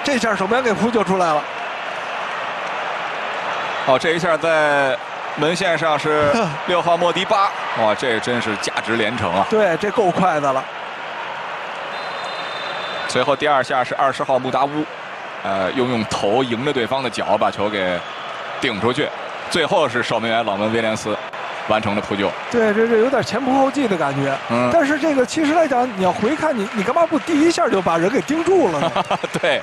这下守门员给扑救出来了。 哦，这一下在门线上是6号莫迪巴，哇，这真是价值连城啊！ 对，这够快的了。 随后第2下是20号穆达乌，用头迎着对方的脚把球给顶出去，最后是守门员朗文威廉斯完成了扑救。 对，这有点前仆后继的感觉。但是这个其实来讲，你要回看你干嘛不第一下就把人给盯住了呢？ 对。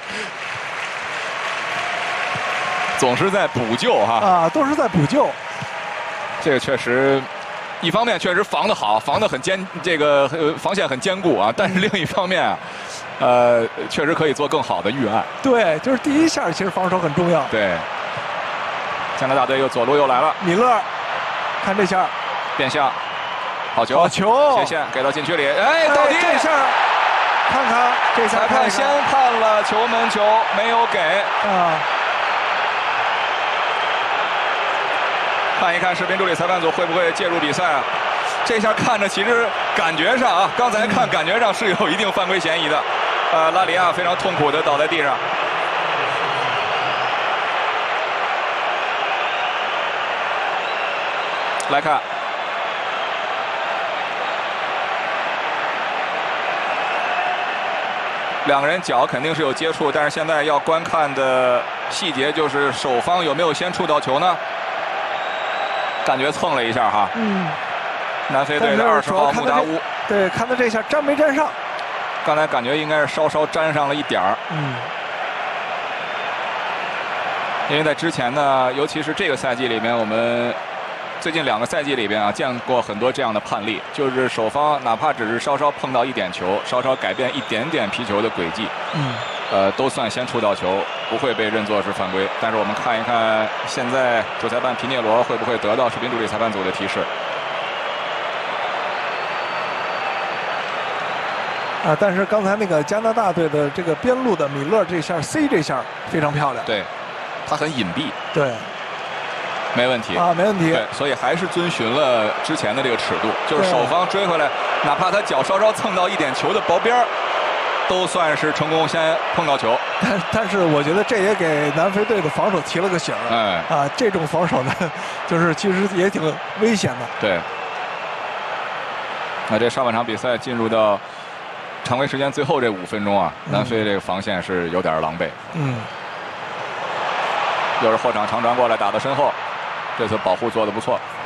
总是在补救哈啊，都是在补救。 这个确实，一方面确实防得好，防得很这个防线很坚固啊。但是另一方面啊，确实可以做更好的预案。 对，就是第一下其实防守很重要。 对。加拿大队又左路又来了， 米勒，看这下， 变向，好球， 好球， 斜线给到禁区里，哎，到底这下，看看这下， 裁判先判了球门球，没有给啊。 看一看视频助理裁判组会不会介入比赛啊？这下看着其实感觉上啊，刚才看感觉上是有一定犯规嫌疑的。拉里亚非常痛苦的倒在地上。来看，两个人脚肯定是有接触，但是现在要观看的细节就是守方有没有先触到球呢？感觉蹭了一下哈。南非队的20号穆达乌。 对，看到这下沾没沾上？ 刚才感觉应该是稍稍沾上了一点儿。因为在之前呢，尤其是这个赛季里面，我们最近2个赛季里边啊，见过很多这样的判例，就是守方哪怕只是稍稍碰到一点球，稍稍改变一点点皮球的轨迹，都算先触到球，不会被认作是犯规。但是我们看一看现在主裁判皮涅罗会不会得到视频助理裁判组的提示。 但是刚才那个加拿大队的这个边路的米勒这下 C 这下非常漂亮。 对，他很隐蔽。 对。 没问题啊，没问题。 对，所以还是遵循了之前的这个尺度，就是守方追回来，哪怕他脚稍稍蹭到一点球的薄边儿，都算是成功先碰到球。 但是我觉得这也给南非队的防守提了个醒儿。这种防守呢，就是其实也挺危险的。 对。那这上半场比赛进入到常规时间最后这5分钟啊，南非这个防线是有点狼狈。又是后场长传过来打到身后。这次保护做得不错。